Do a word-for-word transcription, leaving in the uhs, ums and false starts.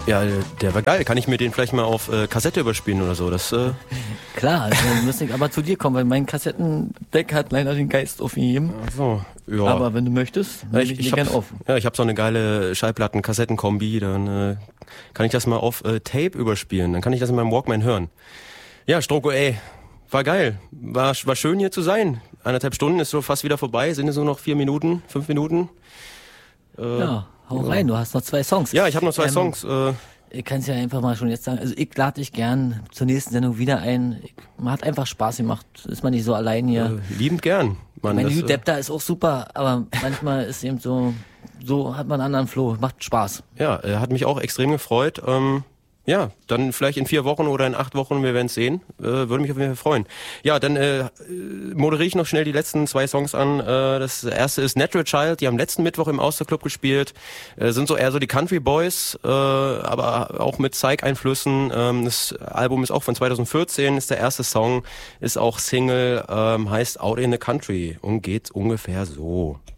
Ja, der war geil. Kann ich mir den vielleicht mal auf äh, Kassette überspielen oder so? Das äh Klar, dann müsste ich aber zu dir kommen, weil mein Kassettendeck hat leider den Geist aufgegeben. Ach so, ja. Aber wenn du möchtest, nehme Ja, ich, ich, ich ich dir hab, gern auf. Ja, ich habe so eine geile Schallplatten-Kassettenkombi, dann äh, kann ich das mal auf äh, Tape überspielen. Dann kann ich das in meinem Walkman hören. Ja, Stroko, ey, war geil. War, war schön hier zu sein. Eineinhalb Stunden ist so fast wieder vorbei. Sind es nur noch vier Minuten, fünf Minuten? Äh, Ja, hau ja. rein, du hast noch zwei Songs. Ja, ich habe noch zwei Ähm, Songs. Äh, Ich kann es ja einfach mal schon jetzt sagen. Also ich lade dich gern zur nächsten Sendung wieder ein. Ich, man hat einfach Spaß gemacht. Ist man nicht so allein hier. äh, liebend gern. Mann, Mein das, Hugh äh, Depp da ist auch super, aber manchmal ist eben so, so hat man einen anderen Flow. Macht Spaß. Ja, äh, hat mich auch extrem gefreut. Ähm, ja, dann vielleicht in vier Wochen oder in acht Wochen, wir werden es sehen. Äh, würde mich auf jeden Fall freuen. Ja, dann äh, moderiere ich noch schnell die letzten zwei Songs an. Äh, das erste ist Natural Child, die haben letzten Mittwoch im Austerclub gespielt. Äh, sind so eher so die Country Boys, äh, aber auch mit Psych-Einflüssen. Ähm, das Album ist auch von zwanzig vierzehn, ist der erste Song, ist auch Single, ähm, heißt Out in the Country und geht ungefähr so.